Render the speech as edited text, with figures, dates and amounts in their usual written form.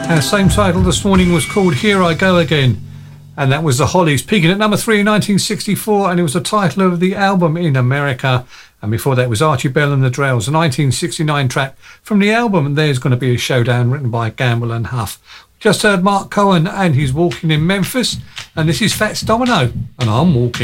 Our same title this morning was called Here I Go Again, and that was the Hollies, peaking at number 3 in 1964, and it was the title of the album in America. And before that was Archie Bell and the Drells, a 1969 track from the album, and There's Gonna Be a Showdown, written by Gamble and Huff. Just heard Mark Cohen and he's Walking in Memphis, and this is Fats Domino, and I'm walking.